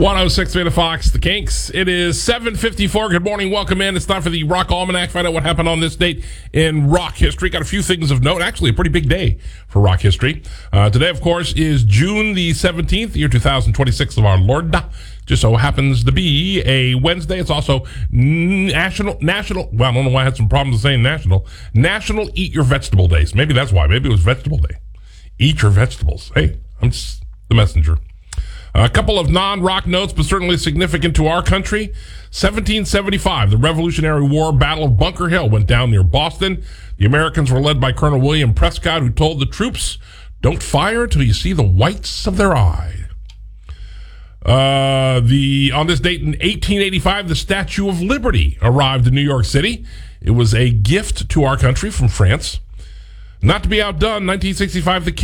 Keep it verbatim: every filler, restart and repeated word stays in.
one oh six Beta Fox, the Kinks. It is seven fifty-four. Good morning. Welcome in. It's time for the Rock Almanac. Find out what happened on this date in rock history. Got a few things of note. Actually, a pretty big day for rock history. Uh, today, of course, is June the seventeenth, year two thousand twenty-six of our Lord. Just so happens to be a Wednesday. It's also national, national, well, I don't know why I had some problems saying national, National Eat Your Vegetable Days. Maybe that's why. Maybe it was Vegetable Day. Eat your vegetables. Hey, I'm just the messenger. A couple of non-rock notes, but certainly significant to our country. seventeen seventy-five, the Revolutionary War Battle of Bunker Hill went down near Boston. The Americans were led by Colonel William Prescott, who told the troops, "Don't fire till you see the whites of their eye." Uh, the on this date in eighteen eighty-five, the Statue of Liberty arrived in New York City. It was a gift to our country from France. Not to be outdone, nineteen sixty-five, the